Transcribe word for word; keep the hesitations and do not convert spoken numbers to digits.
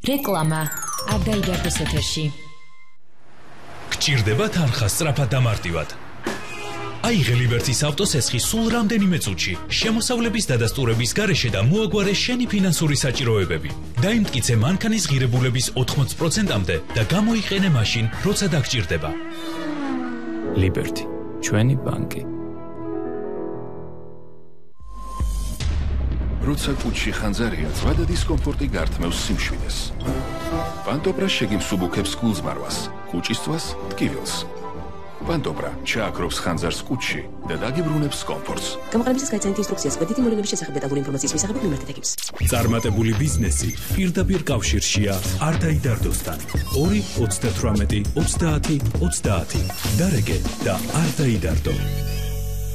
რეკლამა არ დაიდარდეს ეთერში. გჭირდება თანხა სწრაფად და მარტივად. აიღე ლიბერტის ავტოსესხი სულ რამდენიმე წუთში, შემოსავლების დადასტურების გარეშე და მოაგვარე შენი ფინანსური საჭიროებები. დაიმტკიცე მანქანის ღირებულების ოთხმოცი პროცენტამდე და გამოიყენე მაშინ, როცა დაგჭირდება. ლიბერტი, ჩვენი ბანკი. როცა კუჩი ხანძარია, ზვადა დისკომფორტი გართმევს სიმშვიდეს. პანტობრა შეგიმსუბუქებს გულზმარვას, კუჭისთვის ტკივილს. პანტობრა ჩააქრობს ხანძარს კუჩში და დაგიბრუნებს კომფორტს. გამოყენებისას გაიცანით ინსტრუქციას და დიდი მოვლენების შესახებ დეტალური ინფორმაციის მისაღებად მიმართეთ ეკიპს. წარმატებული ბიზნესი პირდაპირ კავშირშია არ დაიდარდოსთან. ორი ოცდათვრამეტი ოცდაათი ოცდაათი. დარეგე და არ დაიდარდო.